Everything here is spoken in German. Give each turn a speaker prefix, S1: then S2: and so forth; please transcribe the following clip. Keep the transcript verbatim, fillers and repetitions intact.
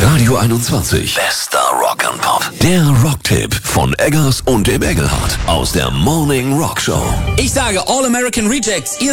S1: Radio einundzwanzig. Bester Rock and Pop. Der Rocktipp von Eggers und dem Engelhardt aus der Morning Rock Show.
S2: Ich sage All American Rejects, ihr